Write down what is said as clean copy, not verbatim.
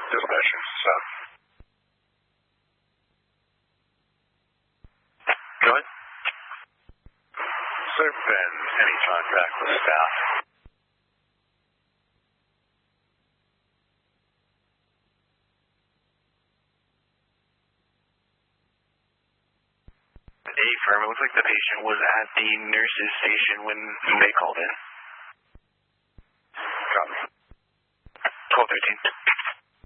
Dispatcher, stop. Go ahead. Has there been any contact with staff? Affirm. It looks like the patient was at the nurse's station when they called in. Copy. 1213.